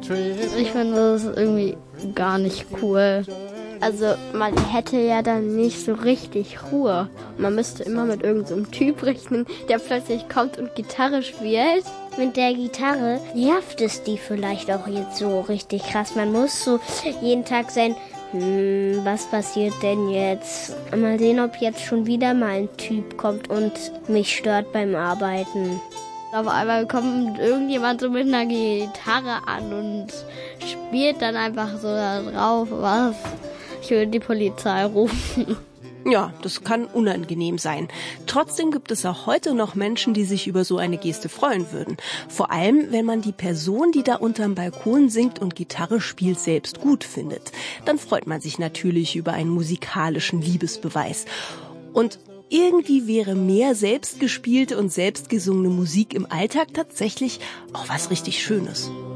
Ich finde das irgendwie gar nicht cool. Also man hätte ja dann nicht so richtig Ruhe. Man müsste immer mit irgendeinem Typ rechnen, der plötzlich kommt und Gitarre spielt. Mit der Gitarre nervt es die vielleicht auch jetzt so richtig krass. Man muss so jeden Tag sein, was passiert denn jetzt? Mal sehen, ob jetzt schon wieder mal ein Typ kommt und mich stört beim Arbeiten. Auf einmal kommt irgendjemand so mit einer Gitarre an und spielt dann einfach so da drauf. Was? Ich würde die Polizei rufen. Ja, das kann unangenehm sein. Trotzdem gibt es auch heute noch Menschen, die sich über so eine Geste freuen würden. Vor allem, wenn man die Person, die da unterm Balkon singt und Gitarre spielt, selbst gut findet. Dann freut man sich natürlich über einen musikalischen Liebesbeweis. Und irgendwie wäre mehr selbstgespielte und selbstgesungene Musik im Alltag tatsächlich auch was richtig Schönes.